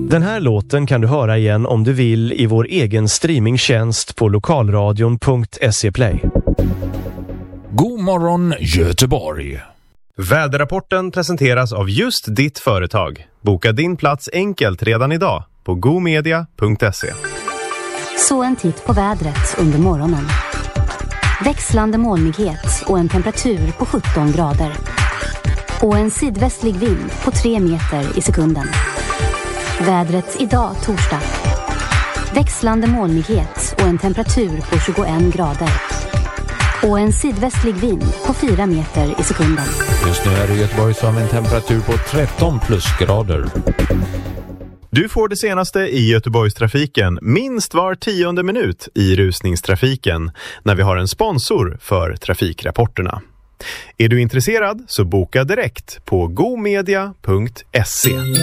Den här låten kan du höra igen om du vill i vår egen streamingtjänst på lokalradion.se Play. God morgon Göteborg. Väderrapporten presenteras av just ditt företag. Boka din plats enkelt redan idag på gomedia.se. Så en titt på vädret under morgonen. Växlande molnighet och en temperatur på 17 grader. Och en sydvästlig vind på 3 meter i sekunden. Vädret idag torsdag. Växlande molnighet och en temperatur på 21 grader. Och en sydvästlig vind på 4 meter i sekunden. Just nu är det Göteborg som en temperatur på 13 plusgrader. Du får det senaste i Göteborgstrafiken minst var 10:e minut i rusningstrafiken när vi har en sponsor för trafikrapporterna. Är du intresserad så boka direkt på gomedia.se.